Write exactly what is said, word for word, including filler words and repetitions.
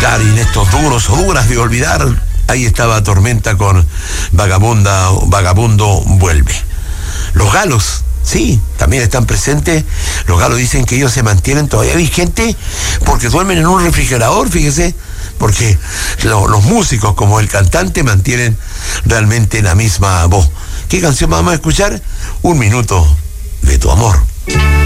Claro, y en estos duros o duras de olvidar, ahí estaba Tormenta con Vagabunda, Vagabundo Vuelve. Los Galos, sí, también están presentes. Los Galos dicen que ellos se mantienen todavía vigentes porque duermen en un refrigerador, fíjese, porque lo, los músicos como el cantante mantienen realmente la misma voz. ¿Qué canción vamos a escuchar? Un minuto de tu amor.